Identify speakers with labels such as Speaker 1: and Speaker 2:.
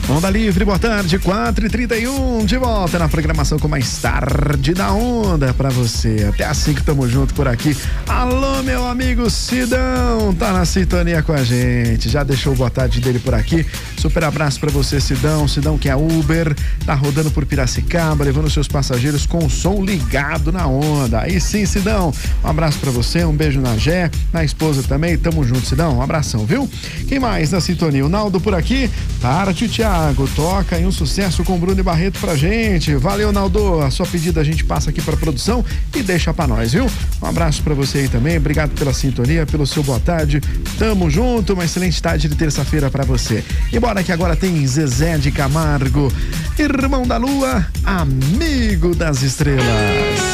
Speaker 1: Onda Livre, boa tarde, 4h31, de volta na programação com mais tarde da Onda pra você. Até assim que tamo junto por aqui. Alô, meu amigo Sidão, tá na sintonia com a gente, já deixou o boa tarde dele por aqui. Super abraço pra você, Sidão. Sidão que é Uber, tá rodando por Piracicaba, levando seus passageiros com o som ligado na Onda. Aí sim, Sidão, um abraço pra você, um beijo na Gé, na esposa também, tamo junto, Sidão, um abração, viu? Quem mais na sintonia? O Naldo por aqui, Tarte Thiago, toca aí um sucesso com Bruno e Barreto pra gente. Valeu, Naldo, a sua pedida a gente passa aqui pra produção e deixa pra nós, viu? Um abraço pra você aí também, obrigado pela sintonia, pelo seu boa tarde, tamo junto, uma excelente tarde de terça-feira pra você. E bora que agora tem Zezé de Camargo, Irmão da Lua, Amigo das Estrelas.